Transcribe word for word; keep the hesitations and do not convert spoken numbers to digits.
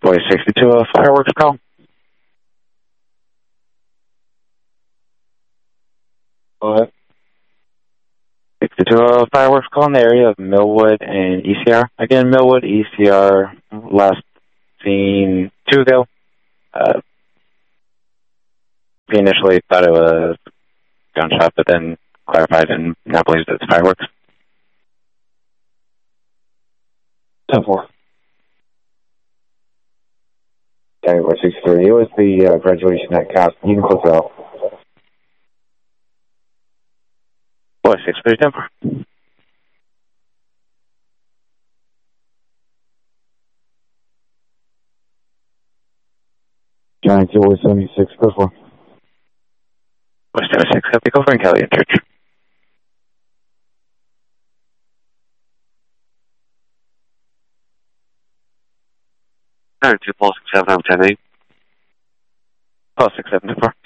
Boy sixty-two, a fireworks call. What? sixty-two, a fireworks call in the area of Millwood and E C R. Again, Millwood, E C R, last seen two ago. Uh, we initially thought it was gunshot, but then clarified and now believes it's fireworks. ten four. Okay, four sixty-three. It was the uh, graduation at Cap. You can close it out. Boy sixty-three, ten four. Giant Boy seventy-six, go for. Boy seventy-six, happy go for in Kelly Church. Two, Paul six seven, I'm ten eight. Paul six seven, ten four.